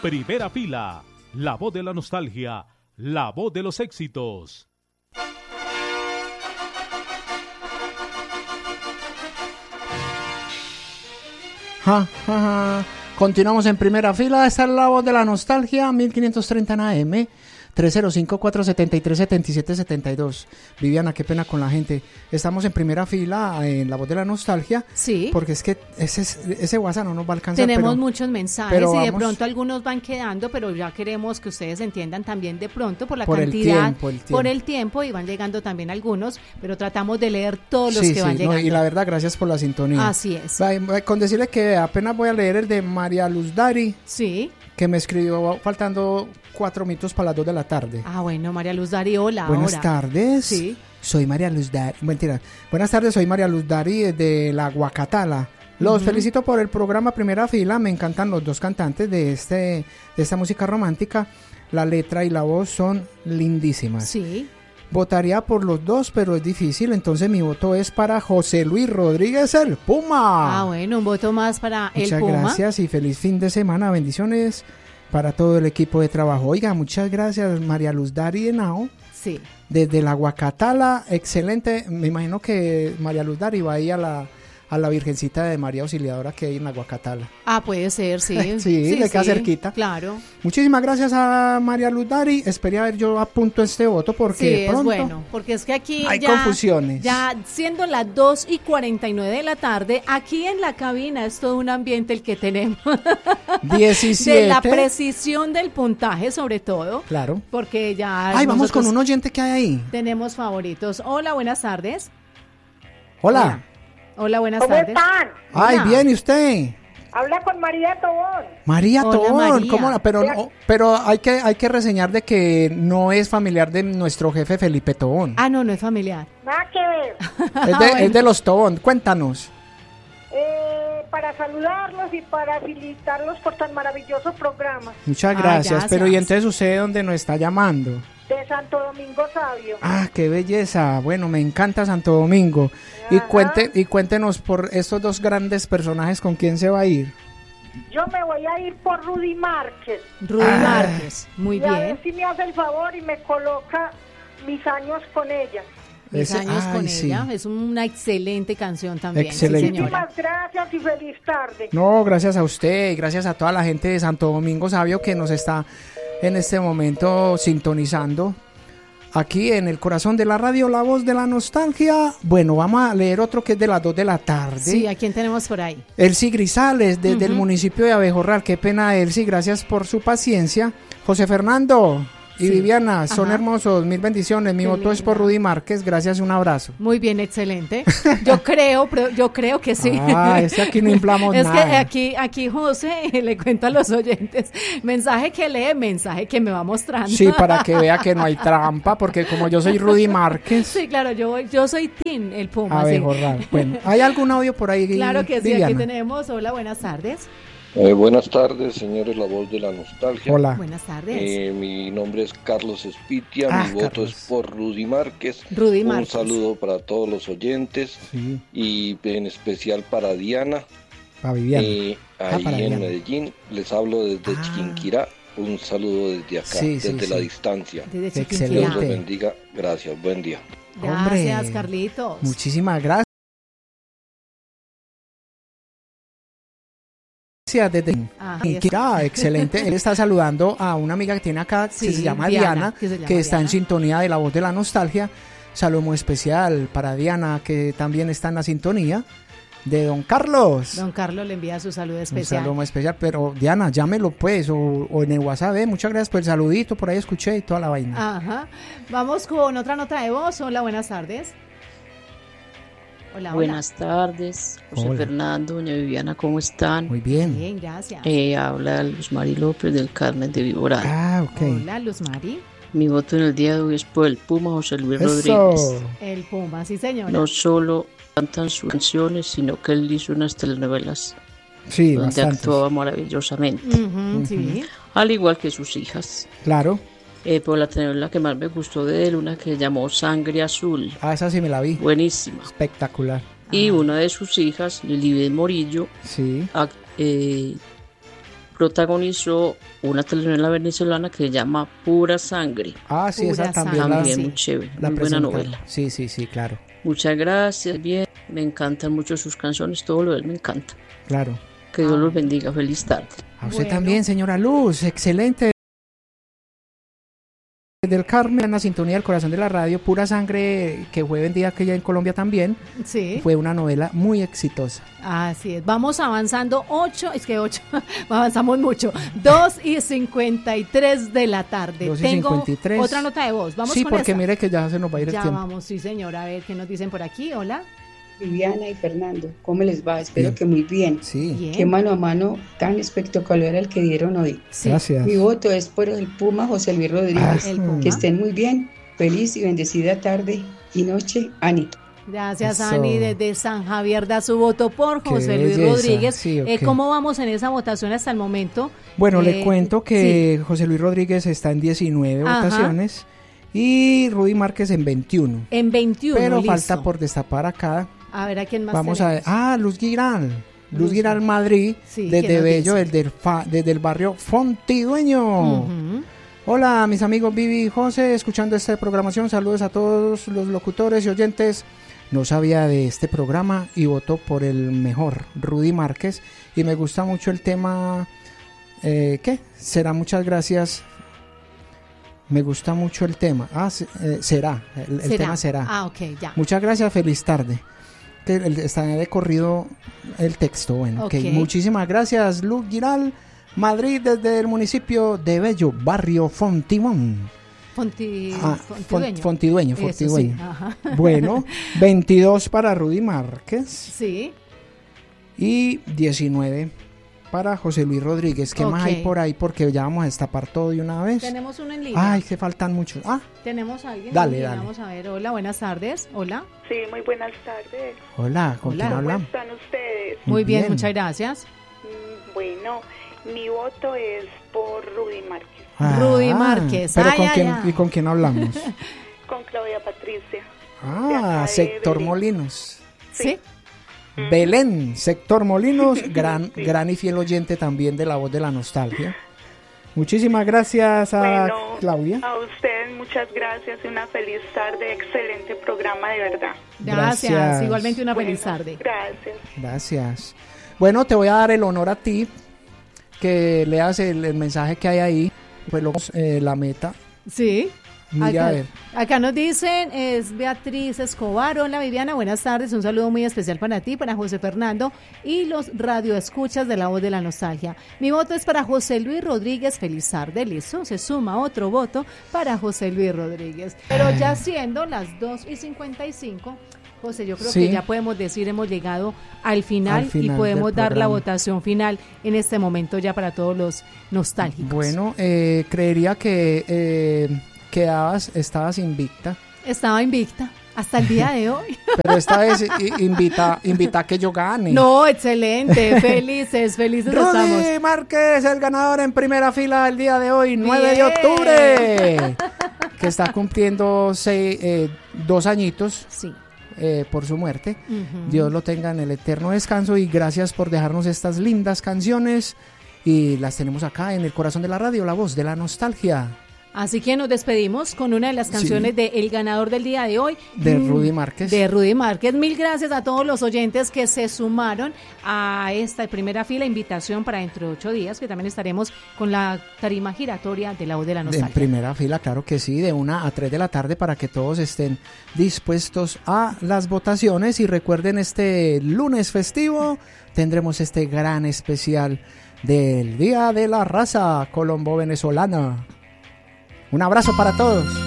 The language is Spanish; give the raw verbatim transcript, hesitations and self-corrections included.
Primera Fila, la voz de la nostalgia, la voz de los éxitos. Ja, ja, ja. Continuamos en Primera Fila. Esta es la voz de la nostalgia, mil quinientos treinta en A M, tres cero cinco, cuatro siete tres, siete siete siete dos. Viviana, qué pena con la gente. Estamos en Primera Fila en la voz de la nostalgia. Sí. Porque es que ese, ese WhatsApp no nos va a alcanzar. Tenemos pero, muchos mensajes pero y vamos, de pronto algunos van quedando, pero ya queremos que ustedes entiendan también de pronto por la por cantidad, el tiempo, el tiempo. por el tiempo, y van llegando también algunos, pero tratamos de leer todos los sí, que sí, van llegando. No, y la verdad, gracias por la sintonía. Así es. Va, va, con decirle que apenas voy a leer el de María Luz Dari. Sí. Que me escribió faltando cuatro minutos para las dos de la tarde. Ah, bueno, María Luz Dari, hola. Buenas ahora. tardes. Sí. Soy María Luz Dari. Mentira. Buenas tardes, soy María Luz Dari de la Guacatala. Los uh-huh. felicito por el programa Primera Fila. Me encantan los dos cantantes de este de esta música romántica. La letra y la voz son lindísimas. Sí. Votaría por los dos, pero es difícil, entonces mi voto es para José Luis Rodríguez, el Puma. Ah, bueno, un voto más para muchas el Puma. Muchas gracias y feliz fin de semana, bendiciones para todo el equipo de trabajo. Oiga, muchas gracias María Luz Dari de Nao. Sí. Desde la Guacatala, excelente, me imagino que María Luz Dari va ahí a la... a la Virgencita de María Auxiliadora que hay en la Guacatala. Ah, puede ser, sí. sí, sí, le queda sí, cerquita. Claro. Muchísimas gracias a María Luz Dari. Esperé a ver yo apunto este voto porque sí, de pronto es bueno, porque es que aquí hay ya, confusiones. Ya siendo las dos y cuarenta y nueve de la tarde, aquí en la cabina es todo un ambiente el que tenemos. diecisiete. De la precisión del puntaje sobre todo. Claro. Porque ya... Ay, vamos con un oyente que hay ahí. Tenemos favoritos. Hola, buenas tardes. Hola. Hola. Hola, buenas ¿Cómo tardes. están? Ay, Hola. bien, ¿y usted? Habla con María Tobón. María Hola, Tobón, María. ¿cómo la? Pero, no, pero hay que hay que reseñar de que no es familiar de nuestro jefe Felipe Tobón. Ah, no, no es familiar. Nada que ver. Es de, Ah, bueno. es de los Tobón, cuéntanos. Eh, para saludarlos y para felicitarlos por tan maravilloso programa. Muchas Ah, gracias, gracias. pero ¿y entonces usted dónde nos está llamando? De Santo Domingo Sabio. Ah, qué belleza. Bueno, me encanta Santo Domingo. Y Ajá. cuente y cuéntenos por estos dos grandes personajes con quién se va a ir. Yo me voy a ir por Rudy Márquez. Rudy Ah. Márquez. Muy y a ver bien. si me hace el favor y me coloca Mis años con ella. Mis Ese- años ay, con sí. ella. Es una excelente canción también. Excelente. Sí, señora. Muchísimas gracias y feliz tarde. No, gracias a usted y gracias a toda la gente de Santo Domingo Sabio que nos está en este momento sintonizando. Aquí en el corazón de la radio, la voz de la nostalgia. Bueno, vamos a leer otro que es de las dos de la tarde. Sí, ¿a quién tenemos por ahí? Elsie Grisales, desde el Ujú. municipio de Abejorral. Qué pena, Elsie, gracias por su paciencia. José Fernando y Sí. Viviana, son Ajá. hermosos, mil bendiciones. Mi Qué voto es por linda. Rudy Márquez, gracias y un abrazo. Muy bien, excelente. Yo creo, pero yo creo que sí. Ah, es que aquí no inflamos Es nada. que aquí, aquí José le cuenta a los oyentes, mensaje que lee, mensaje que me va mostrando. Sí, para que vea que no hay trampa, porque como yo soy Rudy Márquez, Sí, claro, yo, yo soy Tim, el Puma. sí. Abejorral. Bueno, ¿hay algún audio por ahí, Claro que sí, Viviana? aquí tenemos. Hola, buenas tardes. Eh, buenas tardes, señores, la voz de la nostalgia. Hola. Buenas tardes. Eh, mi nombre es Carlos Espitia, Ah, mi voto Carlos. es por Rudy Márquez. Rudy Un Márquez. saludo para todos los oyentes Sí, y en especial para Diana, para Viviana. eh, Ah, ahí para en Diana. Medellín. Les hablo desde Ah. Chiquinquirá. Un saludo desde acá, Sí, sí, desde sí. la distancia. Desde Excelente. Dios Chiquinquirá. los bendiga. Gracias. Buen día. Gracias, Hombre. Carlitos. Muchísimas gracias. Desde Ah, Chiquinquirá, excelente. Él está saludando a una amiga que tiene acá Sí, que se llama Diana, Diana, que se llama que está en Diana. sintonía de la voz de la nostalgia. Saludo muy especial para Diana, que también está en la sintonía de Don Carlos. Don Carlos le envía su saludo Un especial. saludo muy especial, pero Diana, llámelo pues, o, o en el WhatsApp, eh, muchas gracias por el saludito, por ahí escuché y toda la vaina. Ajá. Vamos con otra nota de voz. Hola, buenas tardes. Hola, hola. Buenas tardes, José Hola. Fernando, doña Viviana, ¿cómo están? Muy bien. Bien, gracias. Eh, habla Luz Mari López del Carmen de Viboral. Ah, ok. Hola, Luz Mari. Mi voto en el día de hoy es por el Puma José Luis Eso. Rodríguez. El Puma, sí, señora. No solo cantan sus canciones, sino que él hizo unas telenovelas Sí, donde bastante. actuaba maravillosamente, Ujú, sí. al igual que sus hijas. Claro. Eh, por la telenovela que más me gustó de él, una que se llamó Sangre Azul, Ah, esa sí me la vi. buenísima. protagonizó una telenovela venezolana que se llama Pura Sangre. Ah, sí, Pura esa también. Sangre, También sí. muy chévere, La, la muy buena presentaron. novela. Sí, sí, sí, claro, Muchas gracias, bien, me encantan mucho sus canciones, todo lo de él me encanta. claro. Que Dios los bendiga, feliz tarde. A usted Bueno. también, señora Luz, excelente. Del Carmen, en la sintonía del corazón de la radio, Pura Sangre, que fue vendida aquella en Colombia también, Sí. fue una novela muy exitosa. Así es, vamos avanzando ocho, es que ocho, avanzamos mucho, dos y cincuenta y tres de la tarde. dos y Tengo cincuenta y tres. otra nota de voz, vamos Sí, con porque esta. mire que ya se nos va a ir el Ya tiempo. vamos, sí señora, a ver qué nos dicen por aquí, hola. Viviana y Fernando, ¿cómo les va? Espero Bien. que muy bien. Sí, Bien. Qué mano a mano tan espectacular el que dieron hoy. Sí, gracias. Mi voto es por el Puma José Luis Rodríguez. Ah, el Puma. Que estén muy bien, feliz y bendecida tarde y noche, Ani. Gracias, Eso. Ani, desde San Javier da su voto por Qué José Luis belleza. Rodríguez. Sí, ok. Eh, ¿Cómo vamos en esa votación hasta el momento? Bueno, Eh, le cuento que José Luis Rodríguez está en diecinueve Ajá. votaciones y Rudy Márquez en veintiuno. En veintiuno, Pero listo. falta por destapar acá. A ver, ¿a quién más Vamos a ver. tenemos? Ah, Luz Giral. Luz Luz Giral Madrid, Sí, ¿qué desde nos Bello, dice? desde el, fa- desde el barrio Fontidueño. Ujú. Hola, mis amigos Vivi y José, escuchando esta programación. Saludos a todos los locutores y oyentes. No sabía de este programa y votó por el mejor, Rudy Márquez. Y me gusta mucho el tema. Eh, ¿Qué? Será, muchas gracias. Me gusta mucho el tema. Ah, se- eh, será. El, el tema será. Ah, ok, ya. Muchas gracias, feliz tarde. Que el- Está de corrido el texto. Bueno, ok. Ok. Muchísimas gracias, Luz Giral. Madrid, desde el municipio de Bello, barrio Fontimón. Fonti, Ah, Fontidueño. Fon- Fontidueño, Eso, Fontidueño. sí, ajá. Bueno, veintidós para Rudy Márquez Sí, y diecinueve para José Luis Rodríguez. ¿Qué más Ok. hay por ahí? Porque ya vamos a destapar todo de una vez. tenemos uno en línea. Ay, que faltan muchos. Ah, Tenemos a alguien Dale, en línea. dale. Vamos a ver, hola, buenas tardes. Hola. Sí, muy buenas tardes. hola, ¿con Hola. quién ¿Cómo hablamos? están ustedes? Muy bien, Bien. muchas gracias. Mm, Bueno, mi voto es por Rudy Márquez, Rudy Márquez. Pero Ay, ¿con ay, quién, ay. ¿y con quién hablamos? con Claudia Patricia. De Ah, acá de sector Belén. Molinos. Sí. Belén, sector Molinos, gran, Sí. gran y fiel oyente también de La Voz de la Nostalgia. Muchísimas gracias a Bueno, Claudia. a ustedes muchas gracias y una feliz tarde. Excelente programa, de verdad. Gracias. Gracias. Igualmente una feliz Bueno, tarde. Gracias. Gracias. Bueno, te voy a dar el honor a ti que leas el, el mensaje que hay ahí. Pues lo, eh, la meta. Sí. Mire a Acá, ver. acá nos dicen, es Beatriz Escobar. Hola Viviana, buenas tardes. Un saludo muy especial para ti, para José Fernando y los radioescuchas de La Voz de la Nostalgia. Mi voto es para José Luis Rodríguez. Feliz tarde, listo. Se suma otro voto para José Luis Rodríguez. Pero ya siendo las dos y cincuenta y cinco, José, yo creo Sí. que ya podemos decir, hemos llegado al final, Al final y podemos del dar la programa. votación final en este momento ya para todos los nostálgicos. Bueno, eh, creería que eh, quedabas, estabas invicta. Estaba invicta hasta el día de hoy. Pero esta vez i- invita, invita a que yo gane. No, excelente, felices, felices estamos. Rudy Márquez, el ganador en primera fila el día de hoy, nueve de Bien. octubre, que está cumpliendo seis, eh, dos añitos Sí. eh, por su muerte. Ujú. Dios lo tenga en el eterno descanso y gracias por dejarnos estas lindas canciones y las tenemos acá en el corazón de la radio, La Voz de la Nostalgia, Así que nos despedimos con una de las canciones Sí. de El ganador del día de hoy. de Mm, Rudy Márquez. De Rudy Márquez. Mil gracias a todos los oyentes que se sumaron a esta primera fila. Invitación para dentro de ocho días, que también estaremos con la tarima giratoria de La Voz de la En Nostalgia. primera fila, claro que sí, de una a tres de la tarde para que todos estén dispuestos a las votaciones. Y recuerden, este lunes festivo tendremos este gran especial del Día de la Raza Colombo-Venezolana. Un abrazo para todos.